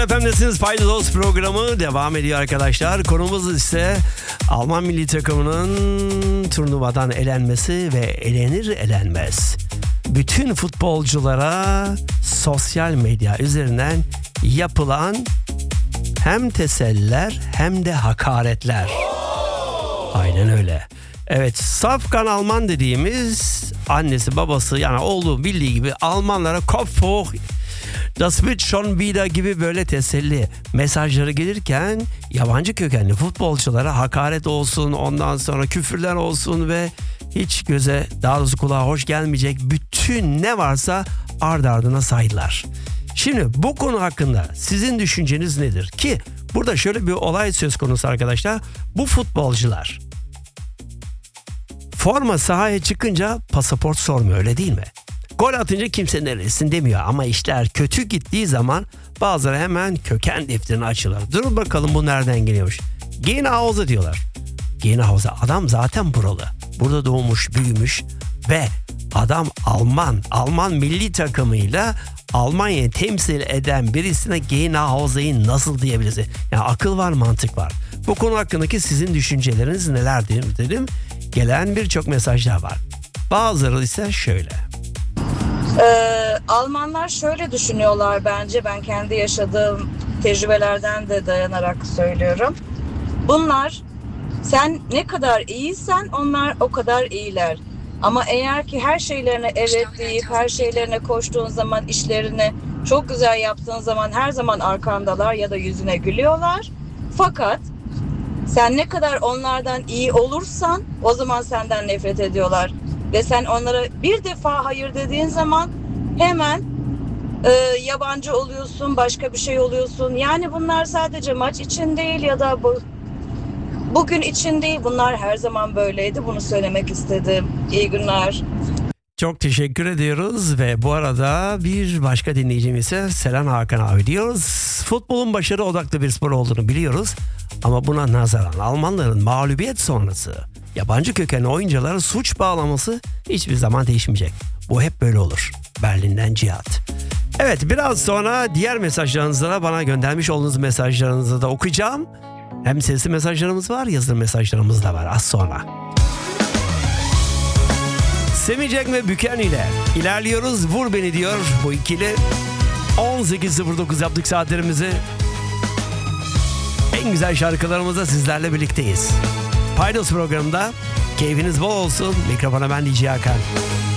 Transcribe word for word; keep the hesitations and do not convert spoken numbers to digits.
Efendisiniz Paydos programı devam ediyor arkadaşlar. Konumuz ise Alman milli takımının turnuvadan elenmesi ve elenir elenmez bütün futbolculara sosyal medya üzerinden yapılan hem teselliler hem de hakaretler. Aynen öyle. Evet, safkan Alman dediğimiz annesi babası yani olduğu bildiği gibi Almanlara Kopf hoch, das wird schon wieder gibi böyle teselli mesajları gelirken yabancı kökenli futbolculara hakaret olsun, ondan sonra küfürler olsun ve hiç göze, daha doğrusu kulağa hoş gelmeyecek bütün ne varsa ard ardına saydılar. Şimdi bu konu hakkında sizin düşünceniz nedir? Ki burada şöyle bir olay söz konusu arkadaşlar. Bu futbolcular forma sahaya çıkınca pasaport sormuyor, öyle değil mi? Gol atınca kimse nerelisin demiyor ama işler kötü gittiği zaman bazıları hemen köken defterini açıyorlar. Dur bakalım bu nereden geliyormuş. Gene Hause diyorlar. Gene Hause, adam zaten buralı. Burada doğmuş, büyümüş ve adam Alman. Alman milli takımıyla Almanya'yı temsil eden birisine Gene Hause'yi nasıl diyebiliriz? Yani akıl var, mantık var. Bu konu hakkındaki sizin düşünceleriniz neler dedim. Gelen birçok mesajlar var. Bazıları ise şöyle. Ee, Almanlar şöyle düşünüyorlar bence, ben kendi yaşadığım tecrübelerden de dayanarak söylüyorum. Bunlar, sen ne kadar iyiysen onlar o kadar iyiler. Ama eğer ki her şeylerine evet deyip her şeylerine koştuğun zaman, işlerini çok güzel yaptığın zaman her zaman arkandalar ya da yüzüne gülüyorlar. Fakat sen ne kadar onlardan iyi olursan o zaman senden nefret ediyorlar. Ve sen onlara bir defa hayır dediğin zaman hemen e, yabancı oluyorsun, başka bir şey oluyorsun. Yani bunlar sadece maç için değil ya da bu bugün için değil. Bunlar her zaman böyleydi. Bunu söylemek istedim. İyi günler. Çok teşekkür ediyoruz ve bu arada bir başka dinleyicimiz ise Selen Hakan abi diyoruz. Futbolun başarı odaklı bir spor olduğunu biliyoruz. Ama buna nazaran Almanların mağlubiyet sonrası yabancı kökenli oyunculara suç bağlaması hiçbir zaman değişmeyecek. Bu hep böyle olur. Berlin'den Cihat. Evet, biraz sonra diğer mesajlarınızı da bana göndermiş olduğunuz mesajlarınızı da okuyacağım. Hem sesli mesajlarımız var, yazılı mesajlarımız da var az sonra. Semih Cenk ve Büken ile ilerliyoruz. Vur beni diyor bu ikili. on sekiz sıfır dokuz yaptık saatlerimizi. En güzel şarkılarımızla sizlerle birlikteyiz. Paydos programında keyfiniz bol olsun. Mikrofona ben D J Hakan.